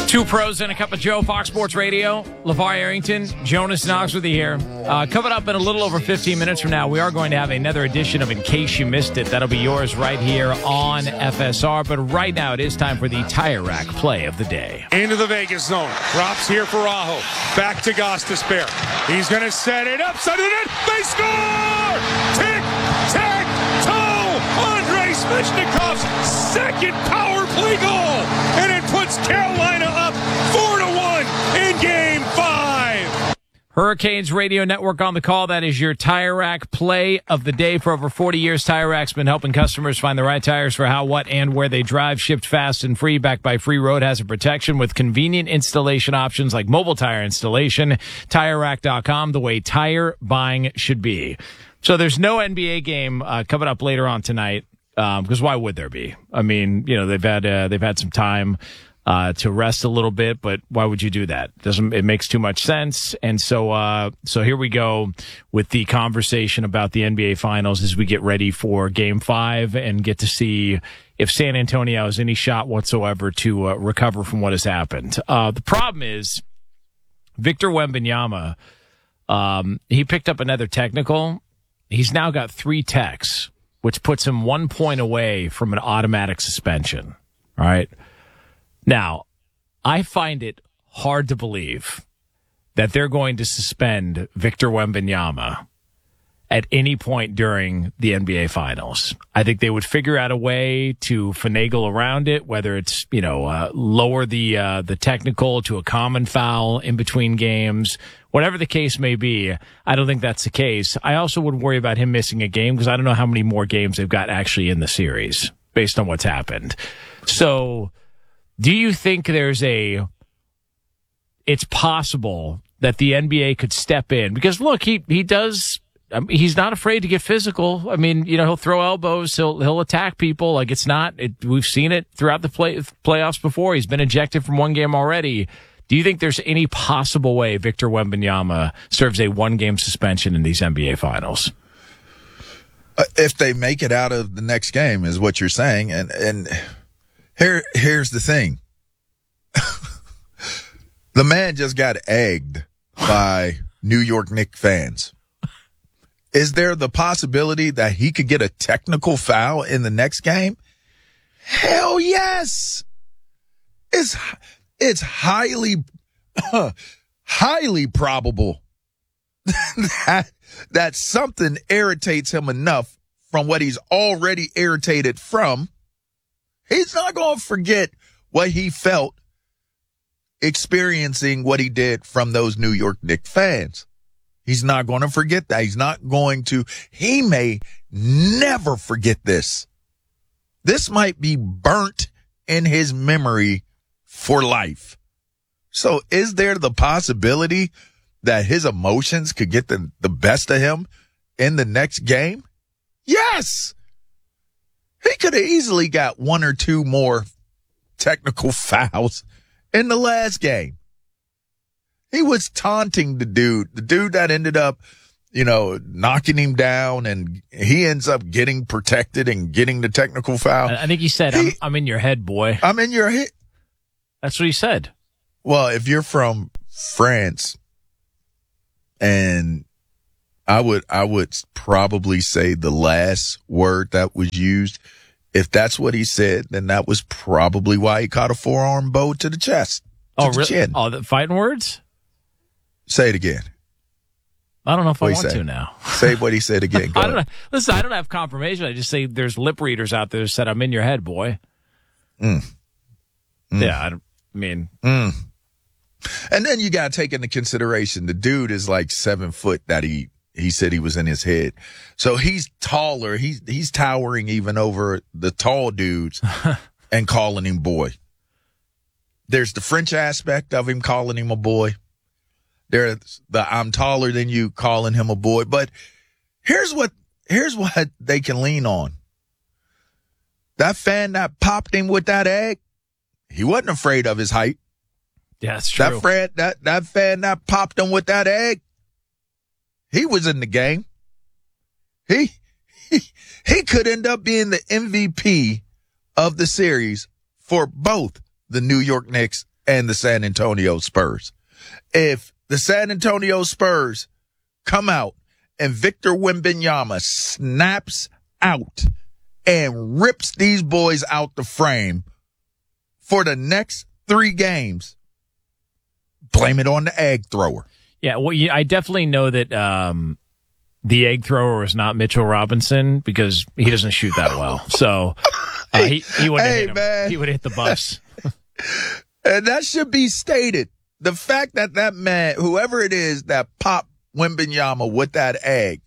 Two pros and a cup of Joe, Fox Sports Radio. LeVar Arrington, Jonas Knox with you here. Coming up in a little over 15 minutes from now, we are going to have another edition of In Case You Missed It. That'll be yours right here on FSR. But right now, it is time for the Tire Rack play of the day. Into the Vegas zone. Drops here for Aho. Back to Gostisbehere. He's going to set it up. Side of the net. They score! Tick, tack, toe! Andrei Svechnikov's second power play goal. And it puts Carolina up 4-1 in Game 5. Hurricanes Radio Network on the call. That is your Tire Rack play of the day. For over 40 years, Tire Rack's been helping customers find the right tires for how, what, and where they drive. Shipped fast and free, backed by free road hazard protection with convenient installation options like mobile tire installation. TireRack.com, the way tire buying should be. So there's no NBA game coming up later on tonight, because why would there be? I mean, you know, they've had some time to rest a little bit, but why would you do that? It makes too much sense. And so here we go with the conversation about the NBA Finals as we get ready for Game 5 and get to see if San Antonio has any shot whatsoever to recover from what has happened. The problem is Victor Wembanyama, he picked up another technical. He's now got 3 techs, which puts him 1 point away from an automatic suspension. All right. Now, I find it hard to believe that they're going to suspend Victor Wembanyama at any point during the NBA Finals. I think they would figure out a way to finagle around it, whether it's, lower the technical to a common foul in between games. Whatever the case may be, I don't think that's the case. I also would worry about him missing a game because I don't know how many more games they've got actually in the series based on what's happened. So do you think it's possible that the NBA could step in? Because look, he does, he's not afraid to get physical. I mean, he'll throw elbows, he'll attack people. Like we've seen it throughout the playoffs before. He's been ejected from one game already. Do you think there's any possible way Victor Wembanyama serves a 1-game suspension in these NBA Finals? If they make it out of the next game is what you're saying. And here's the thing. The man just got egged by New York Knicks fans. Is there the possibility that he could get a technical foul in the next game? Hell yes. It's highly probable that something irritates him enough from what he's already irritated from. He's not going to forget what he felt experiencing what he did from those New York Knicks fans. He's not going to forget that. He may never forget this. This might be burnt in his memory for life. So is there the possibility that his emotions could get the best of him in the next game? Yes. He could have easily got 1 or 2 more technical fouls in the last game. He was taunting the dude that ended up, knocking him down, and he ends up getting protected and getting the technical foul. I think he said, I'm in your head, boy. I'm in your head. That's what he said. Well, if you're from France, and I would probably say the last word that was used, if that's what he said, then that was probably why he caught a forearm bow to the chest. Oh, really? Chin. Oh, the fighting words? Say it again. I don't know if I want to now. Say what he said again. Go ahead. Listen, I don't have confirmation. I just say there's lip readers out there that said, I'm in your head, boy. Yeah, And then you got to take into consideration the dude is like 7 foot that he said he was in his head. So he's taller. He's towering even over the tall dudes and calling him boy. There's the French aspect of him calling him a boy. There's the I'm taller than you calling him a boy. But here's what they can lean on. That fan that popped him with that egg, he wasn't afraid of his height. Yeah, that's true. That fan that popped him with that egg, he was in the game. He could end up being the MVP of the series for both the New York Knicks and the San Antonio Spurs. If the San Antonio Spurs come out and Victor Wembanyama snaps out and rips these boys out the frame for the next 3 games, blame it on the egg thrower. Yeah, well, I definitely know that the egg thrower was not Mitchell Robinson because he doesn't shoot that well. So he wouldn't hit him. Man. He would hit the bus. And that should be stated. The fact that man, whoever it is that popped Wembanyama with that egg,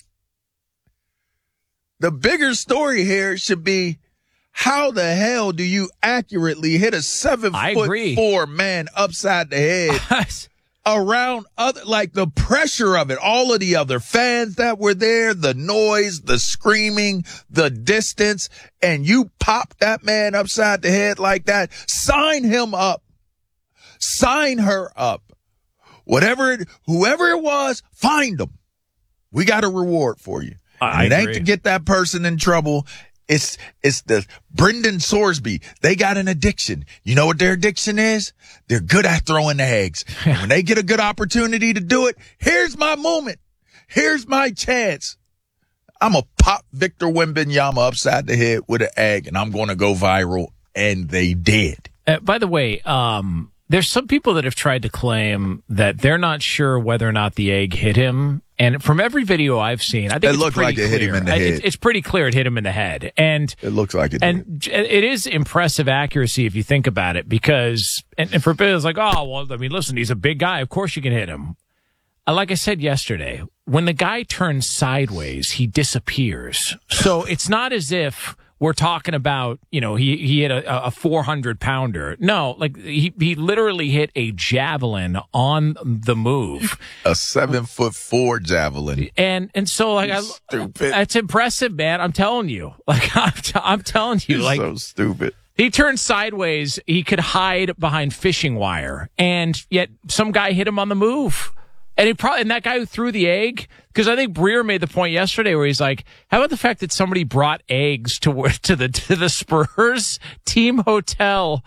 the bigger story here should be, how the hell do you accurately hit a 7'4" man upside the head around other, like the pressure of it, all of the other fans that were there, the noise, the screaming, the distance, and you pop that man upside the head like that? Sign him up. Sign her up. Whoever it was, find them. We got a reward for you. It ain't to get that person in trouble. It's the Brendan Sorsby. They got an addiction. You know what their addiction is? They're good at throwing the eggs. And when they get a good opportunity to do it, here's my moment. Here's my chance. I'm going to pop Victor Wembanyama upside the head with an egg, and I'm going to go viral. And they did. By the way, there's some people that have tried to claim that they're not sure whether or not the egg hit him. And from every video I've seen, I think it looked like it hit him in the head. It's pretty clear it hit him in the head. And it looks like it and did. It is impressive accuracy if you think about it, because, and for people, it's like, oh, well, I mean, listen, he's a big guy. Of course you can hit him. Like I said yesterday, when the guy turns sideways, he disappears. So it's not as if we're talking about, he hit a 400-pounder. No, like he literally hit a javelin on the move. A 7'4" javelin. And so like, stupid. That's impressive, man. I'm telling you. Like, I'm telling you. You're like, so stupid. He turned sideways. He could hide behind fishing wire, and yet some guy hit him on the move. And that guy who threw the egg, because I think Breer made the point yesterday where he's like, how about the fact that somebody brought eggs to the Spurs team hotel?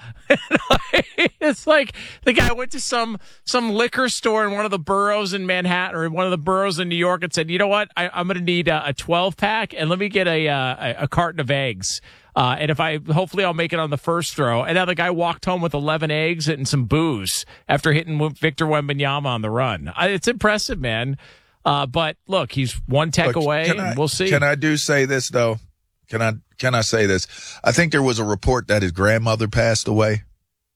It's like the guy went to some liquor store in one of the boroughs in Manhattan or one of the boroughs in New York and said, you know what, I'm going to need a 12-pack and let me get a carton of eggs. And hopefully I'll make it on the first throw. And now the guy walked home with 11 eggs and some booze after hitting Victor Wembanyama on the run. It's impressive, man. But look, he's one tech away, and we'll see. Can I say this though? Can I say this? I think there was a report that his grandmother passed away.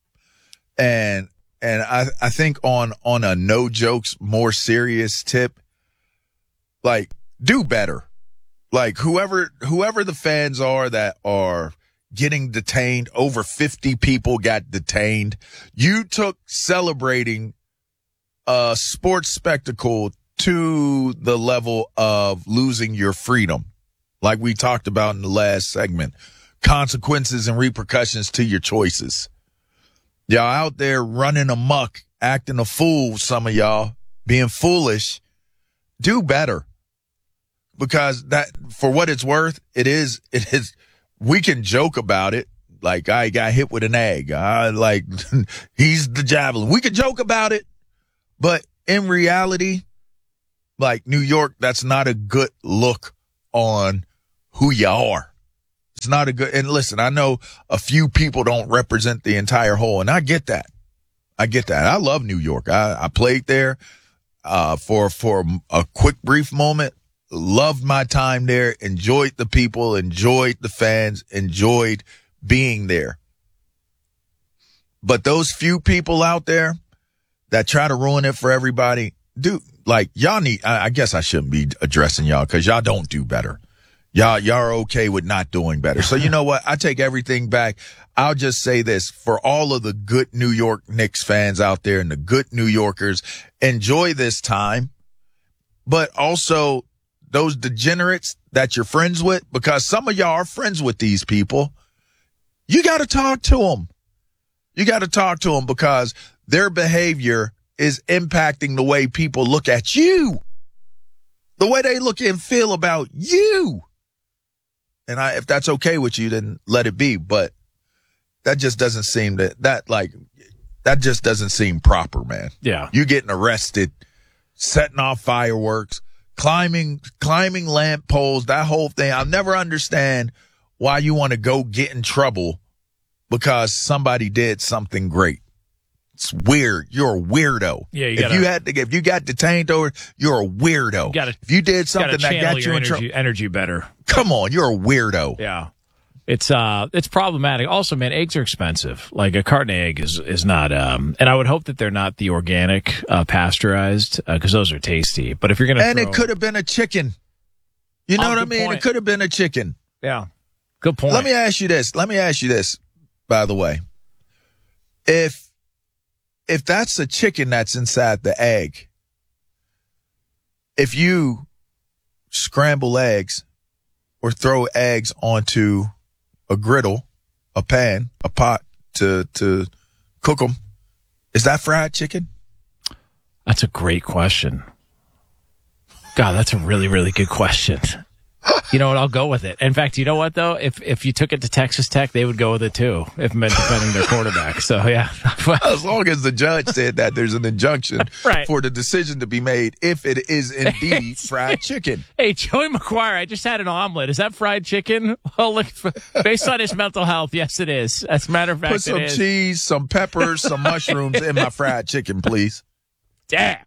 And I think on a no jokes, more serious tip, like, do better. Like whoever the fans are that are getting detained, over 50 people got detained. You took celebrating a sports spectacle to the level of losing your freedom. Like we talked about in the last segment, consequences and repercussions to your choices. Y'all out there running amok, acting a fool. Some of y'all being foolish. Do better. Because that, for what it's worth, it is, we can joke about it. Like, I got hit with an egg. Like, he's the javelin. We can joke about it. But in reality, like New York, that's not a good look on who you are. It's not a good, and listen, I know a few people don't represent the entire whole, and I get that. I love New York. I played there, for a quick, brief moment. Loved my time there, enjoyed the people, enjoyed the fans, enjoyed being there. But those few people out there that try to ruin it for everybody, y'all need, I guess I shouldn't be addressing y'all because y'all don't do better. Y'all are okay with not doing better. So you know what? I take everything back. I'll just say this for all of the good New York Knicks fans out there and the good New Yorkers, enjoy this time, but also those degenerates that you're friends with, because some of y'all are friends with these people. You got to talk to them. You got to talk to them because their behavior is impacting the way people look at you, the way they look and feel about you. And if that's okay with you, then let it be. But that just doesn't seem that That just doesn't seem proper, man. Yeah. You getting arrested, setting off fireworks, climbing lamp poles, that whole thing. I'll never understand why you want to go get in trouble because somebody did something great. It's weird. You're a weirdo. Yeah, if you got detained over, you're a weirdo. If you did something that got you in trouble, energy better. Come on, you're a weirdo. Yeah. It's problematic. Also, man, eggs are expensive. Like a carton egg is not, and I would hope that they're not the organic, pasteurized, because those are tasty. But if you're going to it could have been a chicken. You know what I mean? Point. It could have been a chicken. Yeah. Good point. Let me ask you this, by the way. If that's a chicken that's inside the egg, if you scramble eggs or throw eggs onto a griddle, a pan, a pot to cook them, is that fried chicken? That's a great question. God, that's a really, really good question. You know what? I'll go with it. In fact, you know what, though? If you took it to Texas Tech, they would go with it, too, if it meant defending their quarterback. So, yeah. As long as the judge said that there's an injunction right. for the decision to be made if it is indeed fried chicken. Hey, Joey McGuire, I just had an omelet. Is that fried chicken? Well, look, based on his mental health, yes, it is. As a matter of fact, put some cheese, some peppers, some mushrooms in my fried chicken, please. Damn.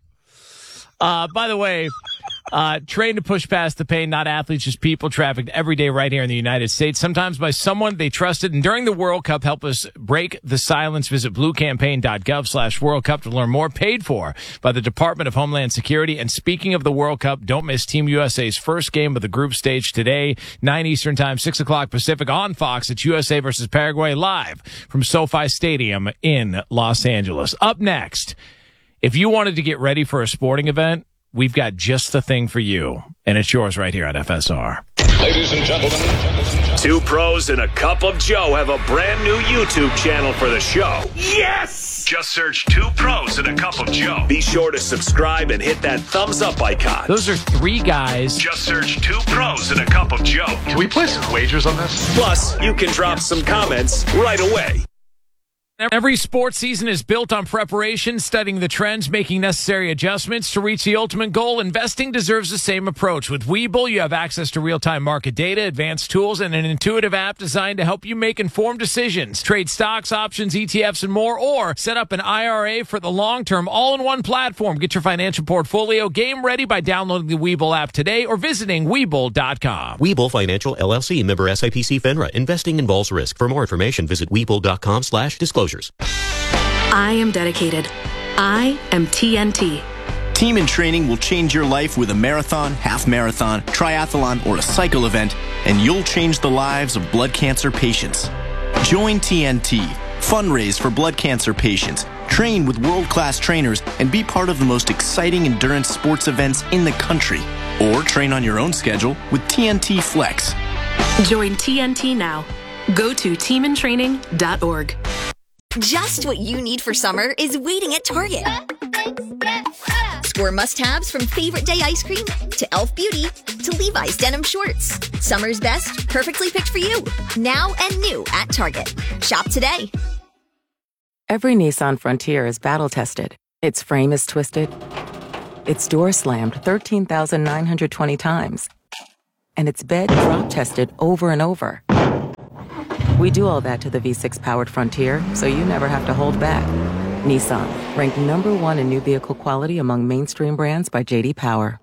By the way, trained to push past the pain, not athletes, just people trafficked every day right here in the United States, sometimes by someone they trusted. And during the World Cup, help us break the silence. Visit bluecampaign.gov/World Cup to learn more. Paid for by the Department of Homeland Security. And speaking of the World Cup, don't miss Team USA's first game of the group stage today, 9 Eastern time, 6 o'clock Pacific on Fox. It's USA versus Paraguay live from SoFi Stadium in Los Angeles. Up next, if you wanted to get ready for a sporting event, we've got just the thing for you, and it's yours right here on FSR. Ladies and gentlemen, Two Pros and a Cup of Joe have a brand new YouTube channel for the show. Yes! Just search Two Pros and a Cup of Joe. Be sure to subscribe and hit that thumbs up icon. Those are three guys. Just search Two Pros and a Cup of Joe. can we place some wagers on this? Plus, you can drop some comments right away. Every sports season is built on preparation, studying the trends, making necessary adjustments to reach the ultimate goal. Investing deserves the same approach. With Webull, you have access to real-time market data, advanced tools, and an intuitive app designed to help you make informed decisions. Trade stocks, options, ETFs, and more, or set up an IRA for the long term, all-in-one platform. Get your financial portfolio game ready by downloading the Webull app today or visiting Webull.com. Webull Financial LLC, member SIPC FINRA. Investing involves risk. For more information, visit Webull.com/disclosures. I am dedicated. I am TNT. Team in Training will change your life with a marathon, half marathon, triathlon, or a cycle event, and you'll change the lives of blood cancer patients. Join TNT. Fundraise for blood cancer patients. Train with world-class trainers and be part of the most exciting endurance sports events in the country. Or train on your own schedule with TNT Flex. Join TNT now. Go to teamintraining.org. Just what you need for summer is waiting at Target. Score must-haves from favorite day ice cream to Elf Beauty to Levi's denim shorts. Summer's best, perfectly picked for you. Now and new at Target. Shop today. Every Nissan Frontier is battle-tested. Its frame is twisted. Its door slammed 13,920 times. And its bed drop-tested over and over. We do all that to the V6-powered Frontier, so you never have to hold back. Nissan, ranked #1 in new vehicle quality among mainstream brands by J.D. Power.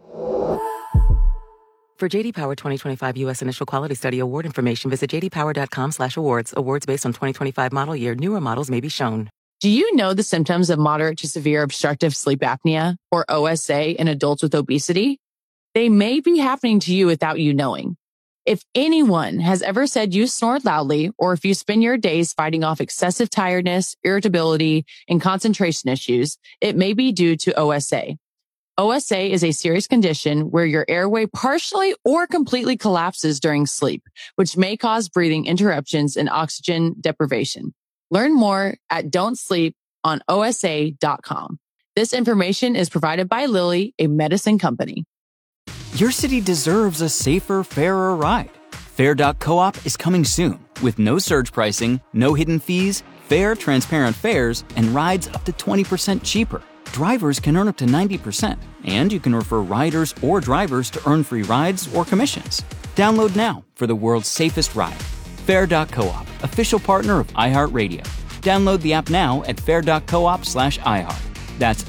For J.D. Power 2025 U.S. Initial Quality Study Award information, visit jdpower.com/awards. Awards based on 2025 model year. Newer models may be shown. Do you know the symptoms of moderate to severe obstructive sleep apnea, or OSA, in adults with obesity? They may be happening to you without you knowing. If anyone has ever said you snored loudly, or if you spend your days fighting off excessive tiredness, irritability, and concentration issues, it may be due to OSA. OSA is a serious condition where your airway partially or completely collapses during sleep, which may cause breathing interruptions and oxygen deprivation. Learn more at don'tsleeponosa.com. This information is provided by Lilly, a medicine company. Your city deserves a safer, fairer ride. Fair.coop is coming soon with no surge pricing, no hidden fees, Fair, transparent fares and rides up to 20% cheaper. Drivers can earn up to 90%, and you can refer riders or drivers to earn free rides or commissions. Download now for the world's safest ride. Fair.coop, official partner of iHeartRadio. Download the app now at fair.coop/iHeart. That's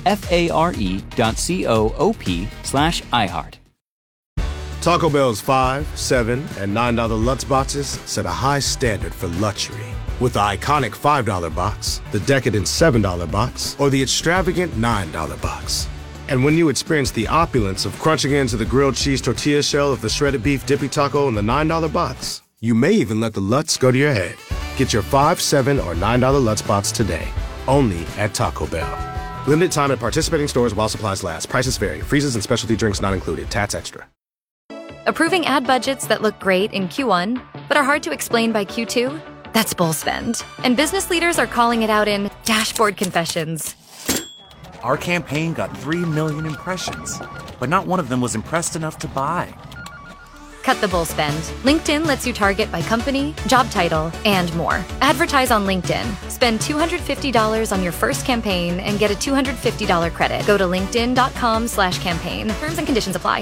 FARE.coop/iHeart. Taco Bell's $5, $7, and $9 Lutz boxes set a high standard for luxury. With the iconic $5 box, the decadent $7 box, or the extravagant $9 box. And when you experience the opulence of crunching into the grilled cheese tortilla shell of the shredded beef dippy taco in the $9 box, you may even let the Lutz go to your head. Get your $5, $7, or $9 Lutz box today, only at Taco Bell. Limited time at participating stores while supplies last. Prices vary. Freezes and specialty drinks not included. Tats extra. Approving ad budgets that look great in Q1, but are hard to explain by Q2? That's bull spend. And business leaders are calling it out in dashboard confessions. Our campaign got 3 million impressions, but not one of them was impressed enough to buy. Cut the bull spend. LinkedIn lets you target by company, job title, and more. Advertise on LinkedIn. Spend $250 on your first campaign and get a $250 credit. Go to linkedin.com/campaign. Terms and conditions apply.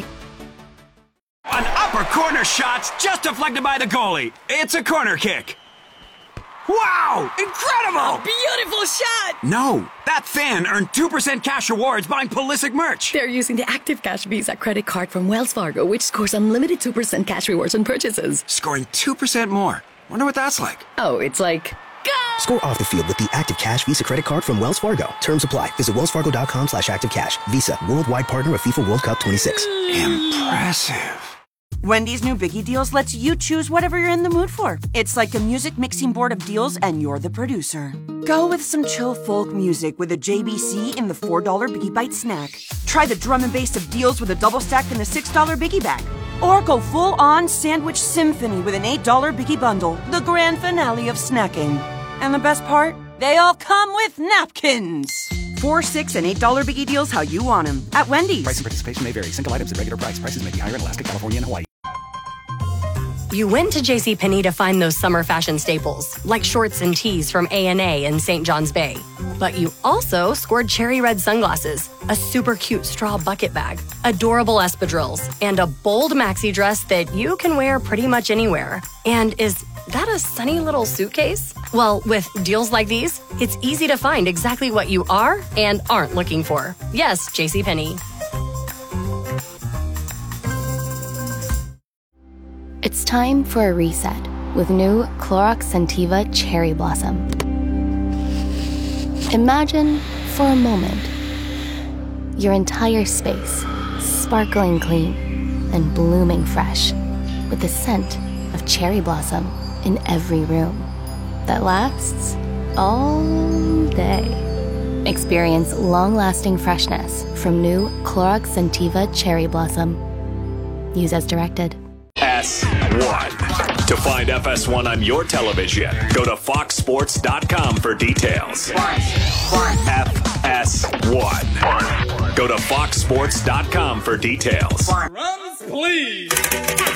An upper corner shot's just deflected by the goalie. It's a corner kick. Wow! Incredible! A beautiful shot! No, that fan earned 2% cash rewards buying Pulisic merch. They're using the Active Cash Visa credit card from Wells Fargo, which scores unlimited 2% cash rewards on purchases. Scoring 2% more. Wonder what that's like. Oh, it's like... Go! Score off the field with the Active Cash Visa credit card from Wells Fargo. Terms apply. Visit wellsfargo.com/activecash. Visa, worldwide partner of FIFA World Cup 26. Impressive. Wendy's new Biggie Deals lets you choose whatever you're in the mood for. It's like a music mixing board of deals, and you're the producer. Go with some chill folk music with a JBC in the $4 Biggie Bite snack. Try the drum and bass of deals with a double stack in the $6 Biggie Bag. Or go full-on sandwich symphony with an $8 Biggie Bundle, the grand finale of snacking. And the best part? They all come with napkins. $4, $6, and $8 Biggie Deals how you want them at Wendy's. Price and participation may vary. Single items at regular price. Prices may be higher in Alaska, California, and Hawaii. You went to JCPenney to find those summer fashion staples, like shorts and tees from A&A in St. John's Bay. But you also scored cherry red sunglasses, a super cute straw bucket bag, adorable espadrilles, and a bold maxi dress that you can wear pretty much anywhere. And is that a sunny little suitcase? Well, with deals like these, it's easy to find exactly what you are and aren't looking for. Yes, JCPenney. It's time for a reset with new Clorox Scentiva Cherry Blossom. Imagine, for a moment, your entire space sparkling clean and blooming fresh with the scent of cherry blossom in every room that lasts all day. Experience long-lasting freshness from new Clorox Scentiva Cherry Blossom. Use as directed. FS1. To find FS1 on your television, go to foxsports.com for details. FS1. Go to foxsports.com for details. Runs, please.